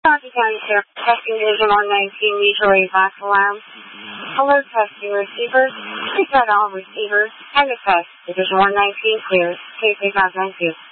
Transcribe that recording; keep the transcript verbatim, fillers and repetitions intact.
County County Sheriff, testing Division one nineteen, mutual box alarm. Alert testing receivers. Please got all receivers. Kind of test. Division one nineteen clears. Please take out nine two.